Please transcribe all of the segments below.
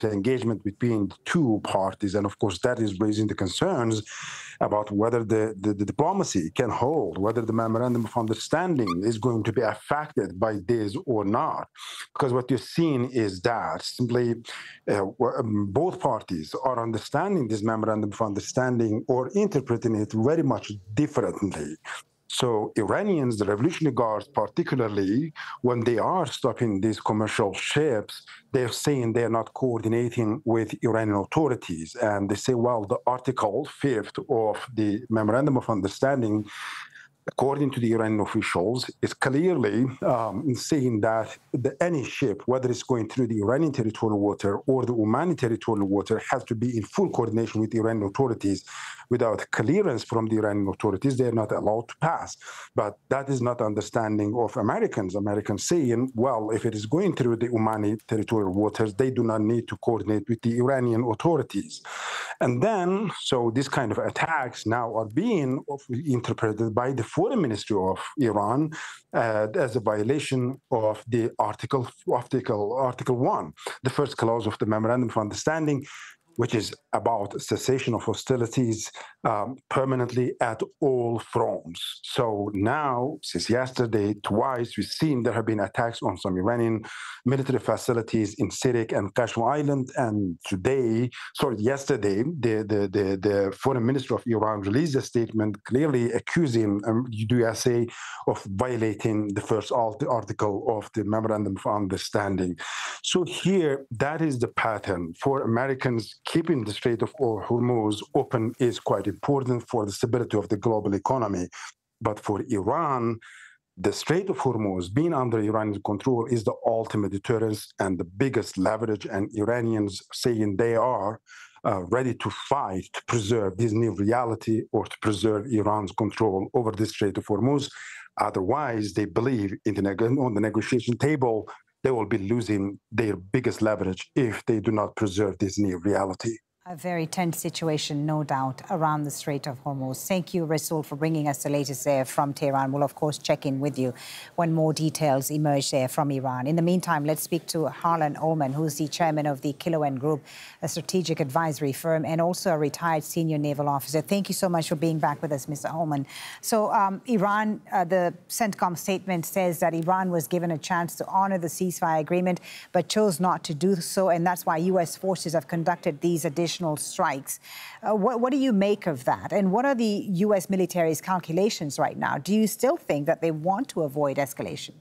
engagement between the two parties. And of course, that is raising the concerns about whether the diplomacy can hold, whether the memorandum of understanding is going to be affected by this or not. Because what you're seeing is that simply both parties are understanding this memorandum of understanding or interpreting it very much differently. So Iranians, the Revolutionary Guards, particularly when they are stopping these commercial ships, they're saying they're not coordinating with Iranian authorities. And they say, well, the Article 5th of the Memorandum of Understanding, according to the Iranian officials, is clearly saying that any ship, whether it's going through the Iranian territorial water or the Omani territorial water, has to be in full coordination with the Iranian authorities. Without clearance from the Iranian authorities, they're not allowed to pass. But that is not understanding of Americans. Americans saying, well, if it is going through the Omani territorial waters, they do not need to coordinate with the Iranian authorities. And then, so this kind of attacks now are being interpreted by the Foreign Ministry of Iran as a violation of the Article 1, the first clause of the Memorandum of Understanding, which is about cessation of hostilities permanently at all fronts. So now, since yesterday, twice, we've seen there have been attacks on some Iranian military facilities in Sirik and Kashmir Island. And yesterday, the Foreign Minister of Iran released a statement clearly accusing the USA of violating the first article of the Memorandum of Understanding. So here, that is the pattern. For Americans, keeping the Strait of Hormuz open is quite important for the stability of the global economy. But for Iran, the Strait of Hormuz being under Iranian control is the ultimate deterrence and the biggest leverage, and Iranians saying they are ready to fight to preserve this new reality or to preserve Iran's control over the Strait of Hormuz. Otherwise, they believe on the negotiation table, they will be losing their biggest leverage if they do not preserve this new reality. A very tense situation, no doubt, around the Strait of Hormuz. Thank you, Rasool, for bringing us the latest there from Tehran. We'll, of course, check in with you when more details emerge there from Iran. In the meantime, let's speak to Harlan Ullman, who's the chairman of the Kilowen Group, a strategic advisory firm, and also a retired senior naval officer. Thank you so much for being back with us, Mr. Ullman. So Iran, the CENTCOM statement says that Iran was given a chance to honor the ceasefire agreement, but chose not to do so, and that's why U.S. forces have conducted these additional strikes. What do you make of that? And what are the U.S. military's calculations right now? Do you still think that they want to avoid escalation?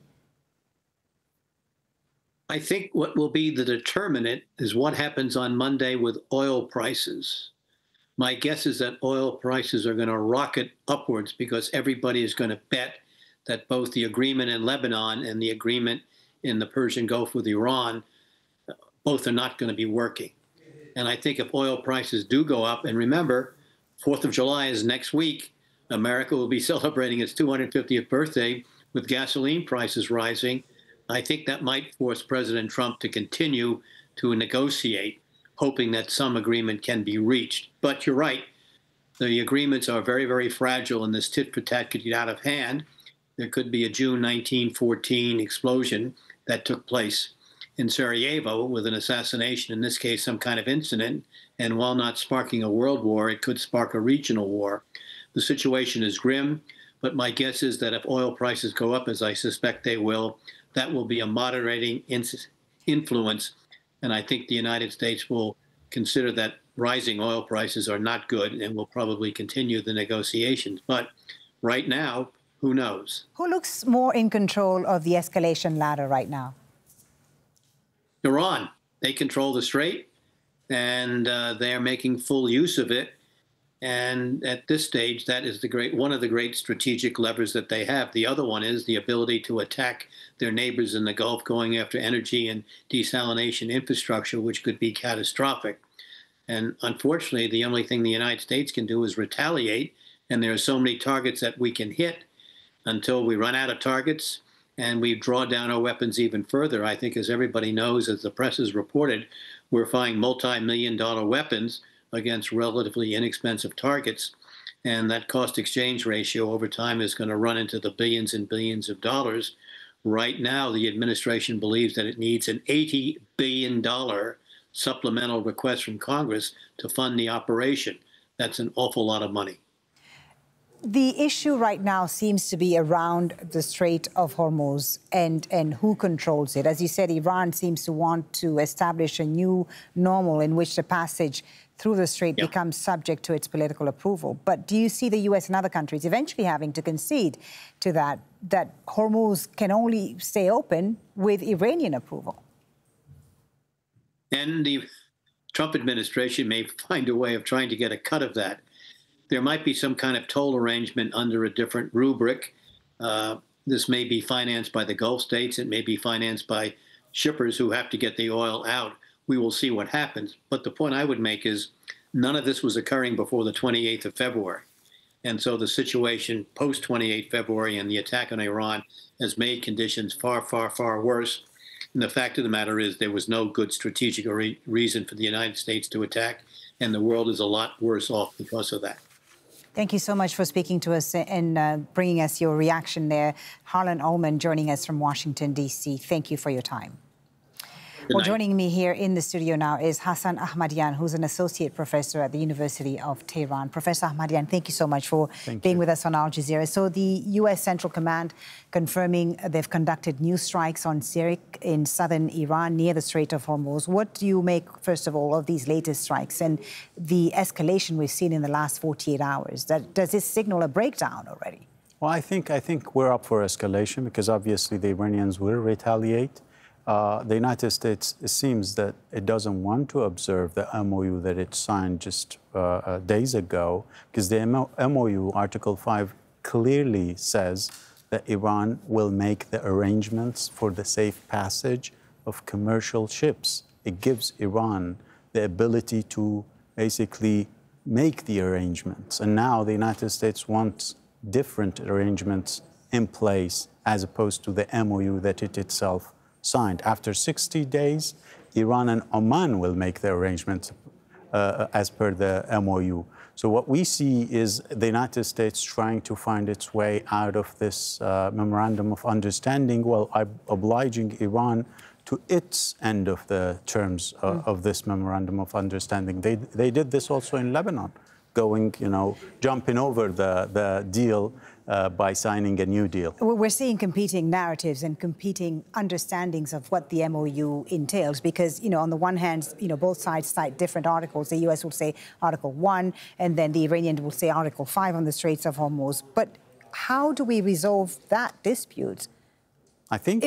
I think what will be the determinant is what happens on Monday with oil prices. My guess is that oil prices are going to rocket upwards because everybody is going to bet that both the agreement in Lebanon and the agreement in the Persian Gulf with Iran, both are not going to be working. And I think if oil prices do go up, and remember, 4th of July is next week, America will be celebrating its 250th birthday with gasoline prices rising. I think that might force President Trump to continue to negotiate, hoping that some agreement can be reached. But you're right, the agreements are very, very fragile, and this tit-for-tat could get out of hand. There could be a June 1914 explosion that took place in Sarajevo with an assassination, in this case, some kind of incident. And while not sparking a world war, it could spark a regional war. The situation is grim, but my guess is that if oil prices go up, as I suspect they will, that will be a moderating influence. And I think the United States will consider that rising oil prices are not good and will probably continue the negotiations. But right now, who knows? Who looks more in control of the escalation ladder right now? Iran. They control the strait, and they are making full use of it. And at this stage, that is one of the great strategic levers that they have. The other one is the ability to attack their neighbors in the Gulf, going after energy and desalination infrastructure, which could be catastrophic. And unfortunately, the only thing the United States can do is retaliate. And there are so many targets that we can hit until we run out of targets and we draw down our weapons even further. I think, as everybody knows, as the press has reported, we're firing multi-million-dollar weapons against relatively inexpensive targets. And that cost exchange ratio over time is going to run into the billions and billions of dollars. Right now, the administration believes that it needs an $80 billion supplemental request from Congress to fund the operation. That's an awful lot of money. The issue right now seems to be around the Strait of Hormuz and who controls it. As you said, Iran seems to want to establish a new normal in which the passage through the strait becomes subject to its political approval. But do you see the U.S. and other countries eventually having to concede to that Hormuz can only stay open with Iranian approval? And the Trump administration may find a way of trying to get a cut of that. There might be some kind of toll arrangement under a different rubric. This may be financed by the Gulf states. It may be financed by shippers who have to get the oil out. We will see what happens. But the point I would make is none of this was occurring before the 28th of February. And so the situation post 28 February and the attack on Iran has made conditions far, far, far worse. And the fact of the matter is there was no good strategic reason for the United States to attack, and the world is a lot worse off because of that. Thank you so much for speaking to us and bringing us your reaction there. Harlan Ullman joining us from Washington, D.C. Thank you for your time. Well, joining me here in the studio now is Hassan Ahmadian, who's an associate professor at the University of Tehran. Professor Ahmadian, thank you so much for being with us on Al Jazeera. So the U.S. Central Command confirming they've conducted new strikes on Sirik in southern Iran near the Strait of Hormuz. What do you make, first of all, of these latest strikes and the escalation we've seen in the last 48 hours? Does this signal a breakdown already? Well, I think we're up for escalation because obviously the Iranians will retaliate. The United States, it seems that it doesn't want to observe the MOU that it signed just days ago, because the MOU, Article 5, clearly says that Iran will make the arrangements for the safe passage of commercial ships. It gives Iran the ability to basically make the arrangements. And now the United States wants different arrangements in place as opposed to the MOU that it itself signed. After 60 days, Iran and Oman will make the arrangements as per the MOU. So what we see is the United States trying to find its way out of this memorandum of understanding while obliging Iran to its end of the terms of this memorandum of understanding. They did this also in Lebanon, going, jumping over the deal by signing a new deal. We're seeing competing narratives and competing understandings of what the MOU entails because, on the one hand, both sides cite different articles. The U.S. will say Article 1, and then the Iranians will say Article 5 on the Straits of Hormuz. But how do we resolve that dispute? I think...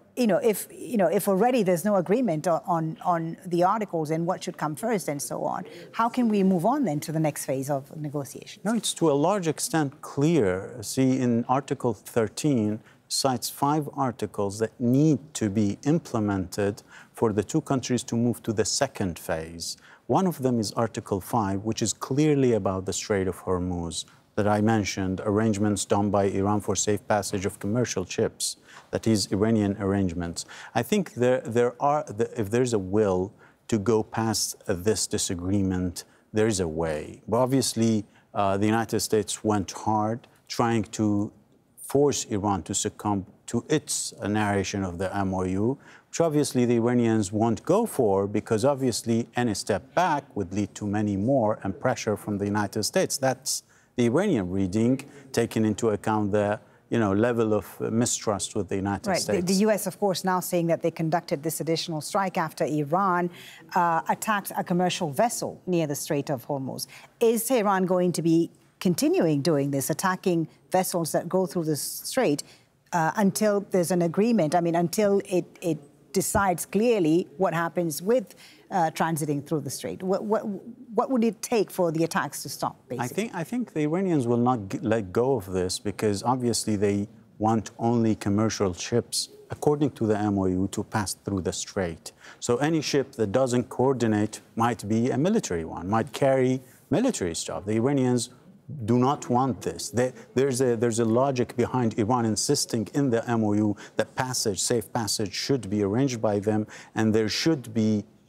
If already there's no agreement on the articles and what should come first and so on, how can we move on then to the next phase of negotiations? No, it's to a large extent clear. See, in Article 13, cites 5 articles that need to be implemented for the two countries to move to the second phase. One of them is Article 5, which is clearly about the Strait of Hormuz that I mentioned, arrangements done by Iran for safe passage of commercial ships, that is, Iranian arrangements. I think if there's a will to go past this disagreement, there is a way. But obviously, the United States went hard trying to force Iran to succumb to its narration of the MOU, which obviously the Iranians won't go for because obviously any step back would lead to many more and pressure from the United States. That's the Iranian reading, taking into account the level of mistrust with the United States. The U.S., of course, now saying that they conducted this additional strike after Iran attacked a commercial vessel near the Strait of Hormuz. Is Tehran going to be continuing doing this, attacking vessels that go through the strait until there's an agreement? I mean, until it decides clearly what happens with transiting through the strait? What would it take for the attacks to stop, basically? I think the Iranians will not let go of this because obviously they want only commercial ships, according to the MOU, to pass through the strait. So any ship that doesn't coordinate might be a military one, might carry military stuff. The Iranians do not want this. There's a logic behind Iran insisting in the MOU that safe passage should be arranged by them, and there should be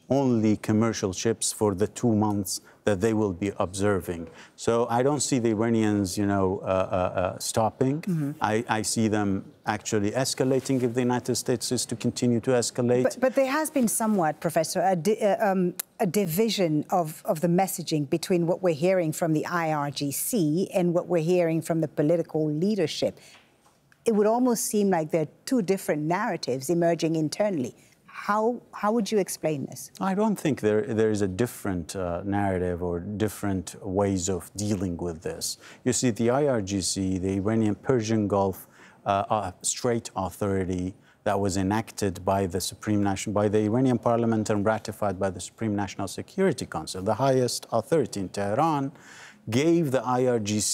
only commercial ships for the 2 months that they will be observing. So I don't see the Iranians, stopping. I see them actually escalating if the United States is to continue to escalate. But there has been somewhat, Professor, a division of the messaging between what we're hearing from the IRGC and what we're hearing from the political leadership. It would almost seem like there are two different narratives emerging internally. How would you explain this? I don't think there is a different narrative or different ways of dealing with this. You see, the IRGC, the Iranian Persian Gulf Strait Authority, that was enacted by the Iranian Parliament and ratified by the Supreme National Security Council, the highest authority in Tehran, gave the IRGC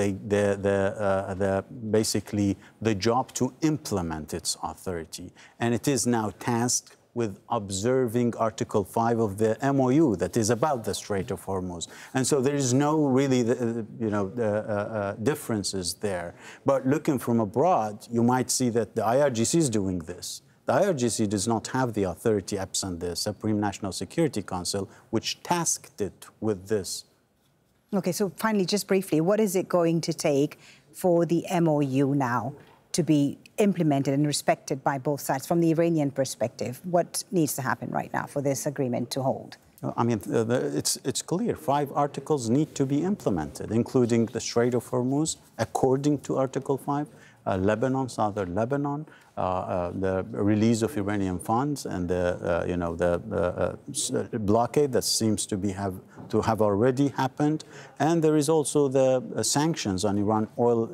basically the job to implement its authority. And it is now tasked with observing Article 5 of the MOU that is about the Strait of Hormuz. And so there is no really, differences there. But looking from abroad, you might see that the IRGC is doing this. The IRGC does not have the authority absent the Supreme National Security Council, which tasked it with this. Okay, so finally, just briefly, what is it going to take for the MOU now to be implemented and respected by both sides from the Iranian perspective? What needs to happen right now for this agreement to hold? I mean, it's clear. 5 articles need to be implemented, including the Strait of Hormuz, according to Article 5, Lebanon, southern Lebanon, the release of Iranian funds, and the blockade that seems to have already happened, and there is also the sanctions on Iran oil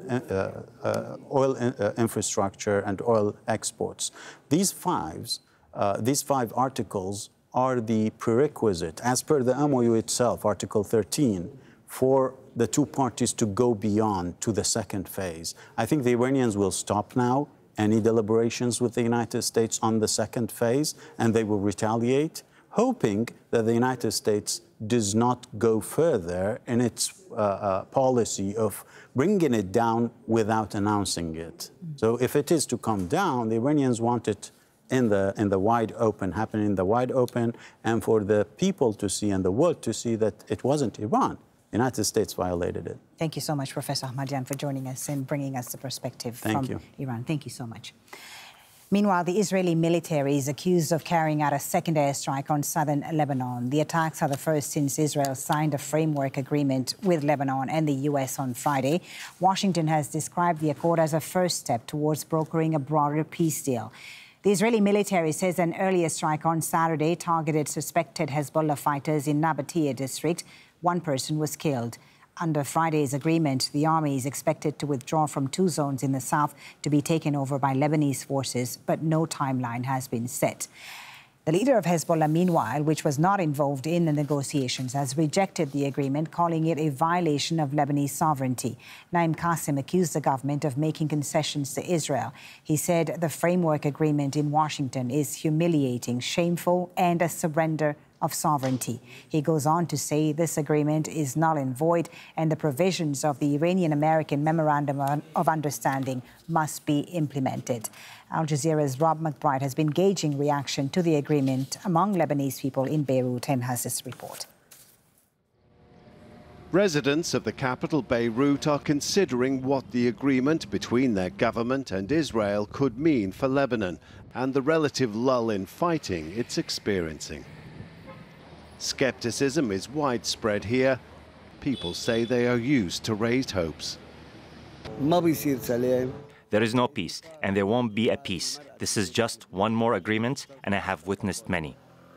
infrastructure and oil exports. These 5 articles are the prerequisite, as per the MOU itself, Article 13, for the two parties to go beyond to the second phase. I think the Iranians will stop now any deliberations with the United States on the second phase, and they will retaliate, hoping that the United States does not go further in its policy of bringing it down without announcing it. So if it is to come down, the Iranians want it in the wide open, happening in the wide open, and for the people to see and the world to see that it wasn't Iran. The United States violated it. Thank you so much, Professor Ahmadian, for joining us and bringing us the perspective from Iran. Thank you so much. Meanwhile, the Israeli military is accused of carrying out a second airstrike on southern Lebanon. The attacks are the first since Israel signed a framework agreement with Lebanon and the U.S. on Friday. Washington has described the accord as a first step towards brokering a broader peace deal. The Israeli military says an earlier strike on Saturday targeted suspected Hezbollah fighters in Nabatea district. 1 person was killed. Under Friday's agreement, the army is expected to withdraw from 2 zones in the south to be taken over by Lebanese forces, but no timeline has been set. The leader of Hezbollah, meanwhile, which was not involved in the negotiations, has rejected the agreement, calling it a violation of Lebanese sovereignty. Naim Qassem accused the government of making concessions to Israel. He said the framework agreement in Washington is humiliating, shameful, and a surrender of sovereignty. He goes on to say this agreement is null and void, and the provisions of the Iranian-American Memorandum of Understanding must be implemented. Al Jazeera's Rob McBride has been gauging reaction to the agreement among Lebanese people in Beirut and has this report. Residents of the capital, Beirut, are considering what the agreement between their government and Israel could mean for Lebanon and the relative lull in fighting it's experiencing. Skepticism is widespread here. People say they are used to raised hopes. There is no peace, and there won't be a peace. This is just one more agreement, and I have witnessed many.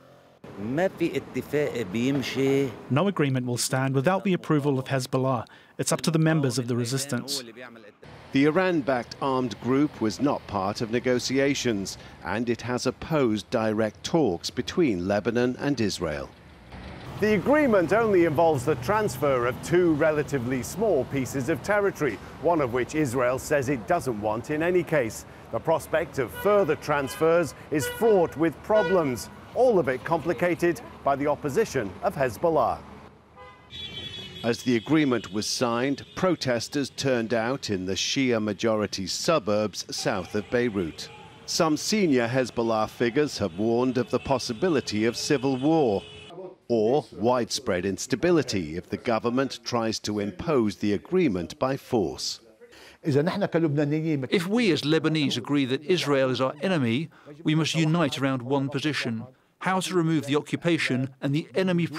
No agreement will stand without the approval of Hezbollah. It's up to the members of the resistance. The Iran-backed armed group was not part of negotiations, and it has opposed direct talks between Lebanon and Israel. The agreement only involves the transfer of 2 relatively small pieces of territory, one of which Israel says it doesn't want in any case. The prospect of further transfers is fraught with problems, all of it complicated by the opposition of Hezbollah. As the agreement was signed, protesters turned out in the Shia-majority suburbs south of Beirut. Some senior Hezbollah figures have warned of the possibility of civil war or widespread instability if the government tries to impose the agreement by force. If we as Lebanese agree that Israel is our enemy, we must unite around one position: how to remove the occupation and the enemy